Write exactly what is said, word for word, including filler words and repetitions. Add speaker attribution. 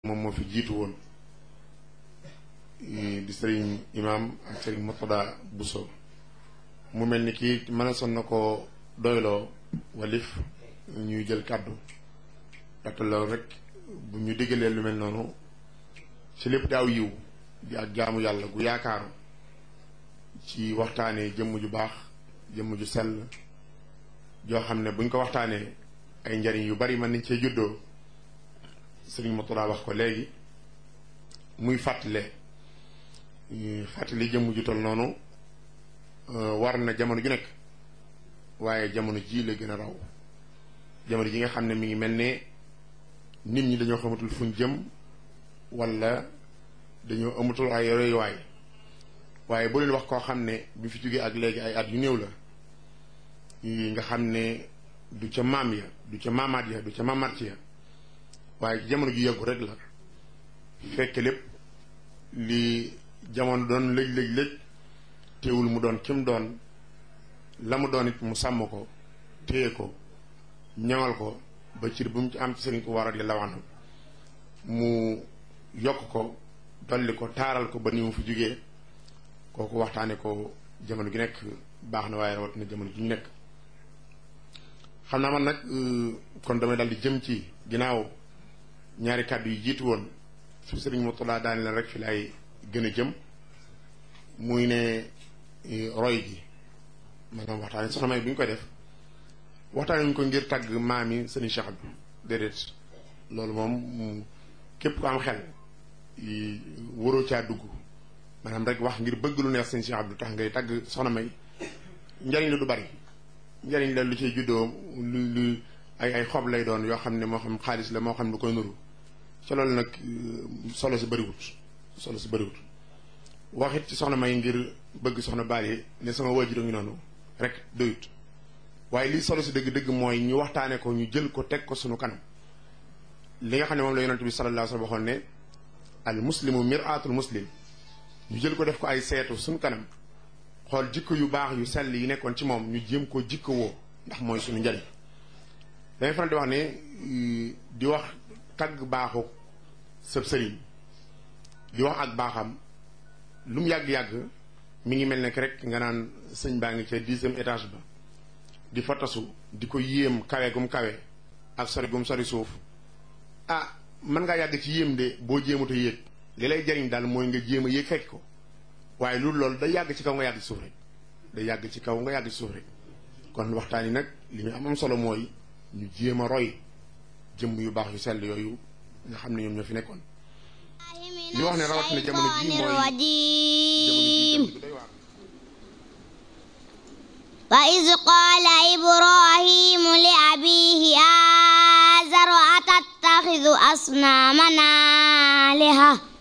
Speaker 1: moom moo fi jiitu woon di sëriñ imam ak sëriñ Murtada Bousso mu mel ni kii mën a son na ko doyloo walif ñuy jël kàddu ndaxte loolu rek bu ñu diggalee lu mel noonu ci lépp daaw yiw di ak jaamu yàlla gu yaakaaru ci waxtaanee jëmm ju baax jëmm ju sell joo xam ne buñ ko waxtaanee ay njariñ yu bari mën nañ cee juddoo sëriñ Murtada wax ko léegi muy fàttale fàttali jëmm ju tol noonu war na jamono ju nekk waaye jamono ji la gën a raw jamono ji nga xam ne mi ngi mel ne nit ñi dañoo xamatul fuñ jëm wala dañoo amatul ay royuwaay waaye boo leen wax koo xam ne bi fi jógee ak léegi ay at yu néew la nga xam ne du ca maam ya du ca maamaat ya du ca maamaat ya waaye jamono ju yàggu rek la fekk lépp li jamono doon lëj lëj lëj teewul mu doon kim doon la mu doon it mu sàmm ko téye ko ñaŋal ko ba cir bu mu ci am ci sëriñ ko waral la wax mu yokk ko dolli ko taaral ko ba ni mu fi jógee kooku waxtaane ko jamono gi nekk baax na waaye rawat na jamono ji ñu nekk xam naa man nag kon damay dal di jëm ci ginnaaw ñaari kàddu yi jiitu woon su sëriñ Murtada daani la rek fi lay gën a jëm muy ne roy gi maanaam waxtaane soxna May bu ñu koy def waxtaane ñu ko ngir tàgg maami sëriñ Cheikh bi déedéet loolu moom képp ko am xel waroo caa dugg maanaam rek wax ngir bëgg lu neex sëriñ Cheikh Abdou tax ngay tàgg soxna May njariñ la du bari njariñ la lu ciy juddoo lu lu ay ay xob lay doon yoo xam ne moo xam xaalis la moo xam lu koy nuru ca loolu nag solo si bëriwut solo si bëriwut waxit ci soxna May ngir bëgg soxna Bally ne sama waajur ngi noonu rek doyut waaye lii solo si dëgg-dëgg mooy ñu waxtaane ko ñu jël ko teg ko sunu kanam li nga xam ne moom la yonent bi sallallahu alayhi wa sallam waxoon ne al muslimu mir'atul muslim ñu jël ko def ko ay seetu sunu kanam xool jikko yu baax yu sell yi nekkoon ci moom ñu jéem ko jikko woo ndax mooy suñu njariñ dangay faral di wax ne di wax tagg baaxu sëb sëriñ di wax ak baaxam lu mu yàgg-yàgg mi ngi mel ne rek nga naan sëñ baa ngi ca dixième étage ba di fa tasu di ko yéem kawe gum kawe ak sori gum sori suuf ah mën ngaa yàgg ci yéem de boo jéemut a yéeg li lay jariñ daal mooy nga jéem a yéeg fekk ko waaye loolu loolu day yàgg ci kaw nga yàgg ci suuf rek day yàgg ci kaw nga yàgg ci suuf rek kon waxtaan yi nag li muy am am solo mooy ñu jéem a roy jëmm yu baax yu sell yooyu nga xam ne ñoom ñoo fi nekkoon li wax ne rawat na jamono ji mooy jamono ji doy waar
Speaker 2: wa iz qaala ibrahimu li abiihi aazara atattaxidu asnaaman aaliha